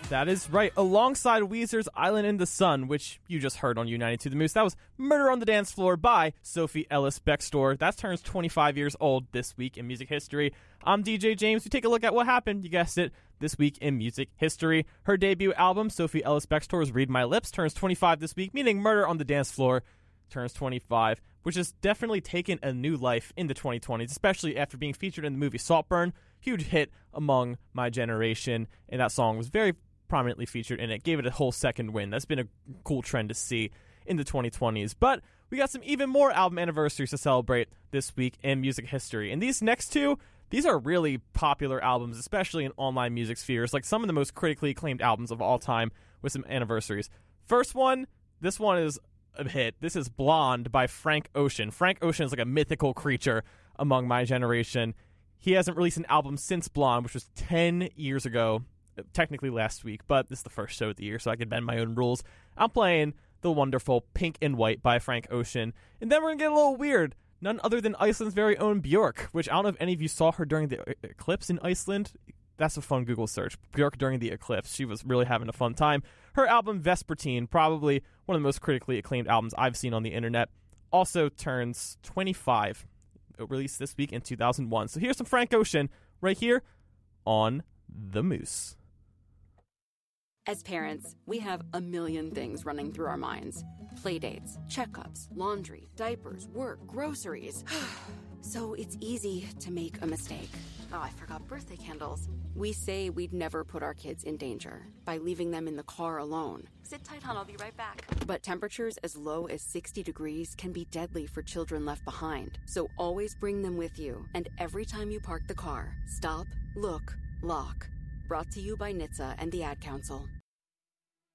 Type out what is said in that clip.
That is right. Alongside Weezer's Island in the Sun, which you just heard on U92 The Moose, that was Murder on the Dance Floor by Sophie Ellis-Bextor. That turns 25 years old this week in music history. I'm DJ James. We take a look at what happened, you guessed it, this week in music history. Her debut album, Sophie Ellis-Bextor's Read My Lips, turns 25 this week, meaning Murder on the Dance Floor turns 25, which has definitely taken a new life in the 2020s, especially after being featured in the movie Saltburn. Huge hit among my generation, and that song was very prominently featured in it, gave it a whole second win. That's been a cool trend to see in the 2020s. But we got some even more album anniversaries to celebrate this week in music history. And these next two, these are really popular albums, especially in online music spheres, like some of the most critically acclaimed albums of all time with some anniversaries. First one, this one is a hit. This is Blonde by Frank Ocean. Frank Ocean is like a mythical creature among my generation. He hasn't released an album since Blonde, which was 10 years ago. Technically last week, but this is the first show of the year, so I can bend my own rules. I'm playing the wonderful Pink and White by Frank Ocean. And then we're going to get a little weird. None other than Iceland's very own Björk, which I don't know if any of you saw her during the eclipse in Iceland. That's a fun Google search. Björk during the eclipse. She was really having a fun time. Her album Vespertine, probably one of the most critically acclaimed albums I've seen on the internet, also turns 25. It released this week in 2001. So here's some Frank Ocean right here on The Moose. As parents, we have a million things running through our minds. Playdates, checkups, laundry, diapers, work, groceries. So it's easy to make a mistake. Oh, I forgot birthday candles. We say we'd never put our kids in danger by leaving them in the car alone. Sit tight, hon, I'll be right back. But temperatures as low as 60 degrees can be deadly for children left behind. So always bring them with you. And every time you park the car, stop, look, lock. Brought to you by NHTSA and the Ad Council.